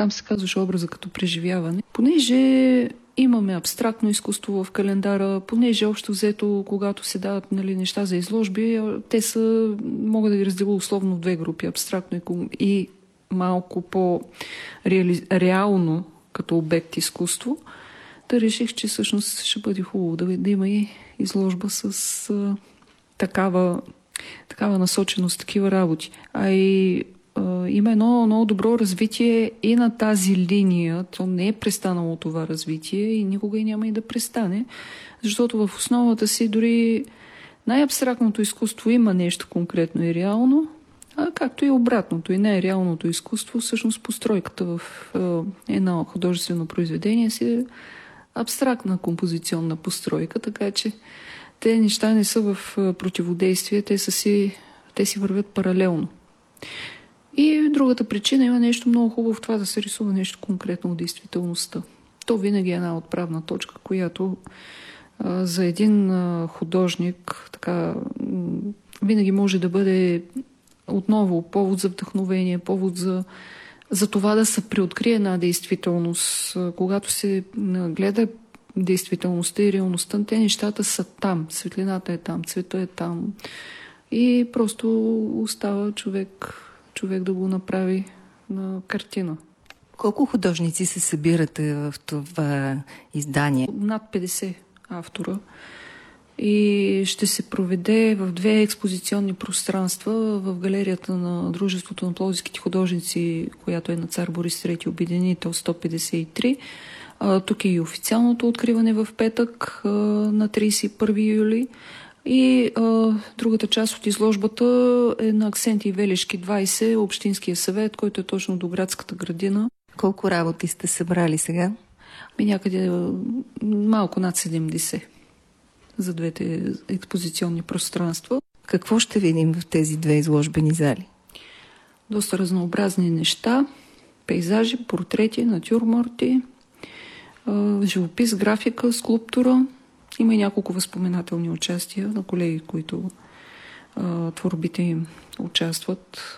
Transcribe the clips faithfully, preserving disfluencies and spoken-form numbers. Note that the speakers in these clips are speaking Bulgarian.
там се казваше образа като преживяване. Понеже имаме абстрактно изкуство в календара, понеже общо взето, когато се дават, нали, неща за изложби, те са, мога да ги разделя условно в две групи, абстрактно и малко по-реално като обект изкуство. Да реших, че всъщност ще бъде хубаво да, да има и изложба с а, такава, такава насоченост, такива работи. А и а, има едно много добро развитие и на тази линия. То не е престанало това развитие и никога и няма и да престане, защото в основата си дори най-абстрактното изкуство има нещо конкретно и реално, а както и обратното, и най-реалното изкуство, всъщност постройката в а, едно художествено произведение си е абстрактна композиционна постройка, така че те неща не са в противодействие, те, са си, те си вървят паралелно. И другата причина, има нещо много хубаво в това да се рисува нещо конкретно от действителността. То винаги е една отправна точка, която а, за един а, художник така, винаги може да бъде отново повод за вдъхновение, повод за за това да се преоткрие една действителност. Когато се гледа действителността и реалността, те нещата са там. Светлината е там, цвета е там. И просто остава човек, човек да го направи на картина. Колко художници се събирате в това издание? Над петдесет автора. И ще се проведе в две експозиционни пространства в галерията на Дружеството на пловдивските художници, която е на Цар Борис трети, обединител сто петдесет и три. А, тук е и официалното откриване в петък а, на тридесет и първи юли. И а, другата част от изложбата е на Аксенти Велешки двадесет, Общинския съвет, който е точно до градската градина. Колко работи сте събрали сега? Ми някъде малко над седемдесет. За двете експозиционни пространства. Какво ще видим в тези две изложбени зали? Доста разнообразни неща. Пейзажи, портрети, натюрморти, живопис, графика, скулптура. Има и няколко възпоменателни участия на колеги, които а, творбите им участват.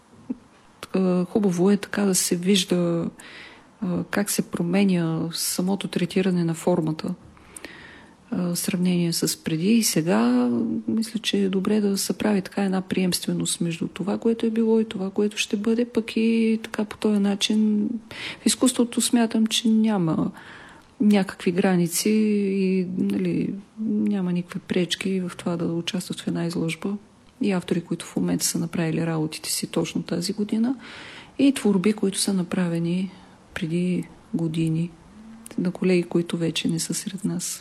А, хубаво е така да се вижда а, как се променя самото третиране на формата. В сравнение с преди и сега, мисля, че е добре да се прави така една приемственост между това, което е било и това, което ще бъде, пък и така по този начин. В изкуството смятам, че няма някакви граници и, нали, няма никакви пречки в това да участват в една изложба. И автори, които в момента са направили работите си точно тази година, и творби, които са направени преди години на колеги, които вече не са сред нас.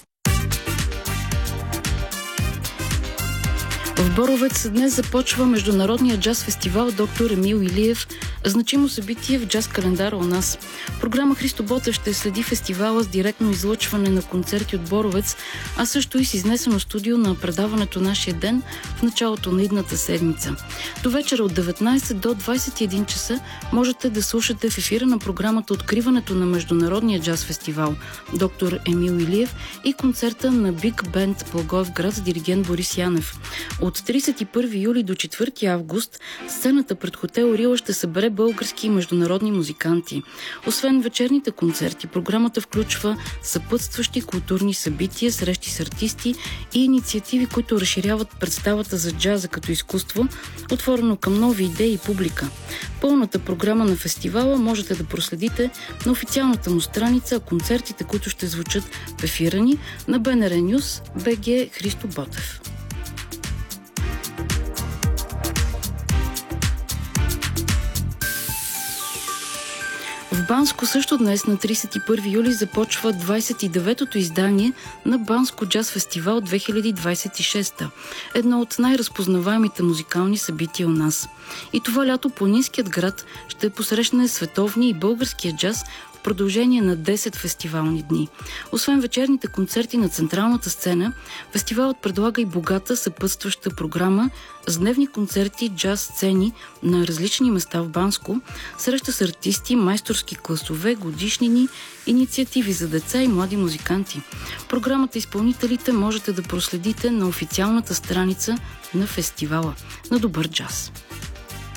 В Боровец днес започва Международния джаз фестивал Доктор Емил Илиев, значимо събитие в джаз календара у нас. Програма Христо Ботев ще следи фестивала с директно излъчване на концерти от Боровец, а също и с изнесено студио на предаването Нашия ден в началото на идната седмица. До вечера от деветнадесет до двадесет и един часа можете да слушате в ефира на програмата откриването на Международния джаз фестивал Доктор Емил Илиев и концерта на Биг Бенд Благоевград с диригент Борис Янев. От тридесет и първи юли до четвърти август сцената пред хотел Рила ще събере български и международни музиканти. Освен вечерните концерти, програмата включва съпътстващи културни събития, срещи с артисти и инициативи, които разширяват представата за джаза като изкуство, отворено към нови идеи и публика. Пълната програма на фестивала можете да проследите на официалната му страница, а концертите, които ще звучат в ефира ни на БНР News, БГ Христо Ботев. В Банско също днес на тридесет и първи юли започва двадесет и деветото издание на Банско джаз фестивал две хиляди двадесет и шеста. Едно от най-разпознаваемите музикални събития у нас. И това лято планинският град ще посрещне световния и българския джаз в продължение на десет фестивални дни. Освен вечерните концерти на централната сцена, фестивалът предлага и богата съпътстваща програма с дневни концерти, джаз сцени на различни места в Банско, среща с артисти, майсторски класове, годишнини, инициативи за деца и млади музиканти. Програмата изпълнителите можете да проследите на официалната страница на фестивала. На добър джаз!